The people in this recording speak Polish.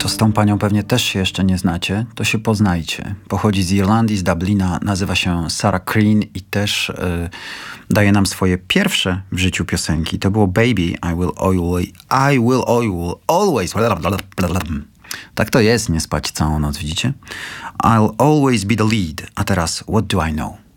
to z tą panią pewnie też się jeszcze nie znacie, to się poznajcie. Pochodzi z Irlandii, z Dublina, nazywa się Sarah Crean i też daje nam swoje pierwsze w życiu piosenki. To było Baby, I will always... Tak to jest, nie spać całą noc, widzicie? I'll always be the lead. A teraz, what do I know?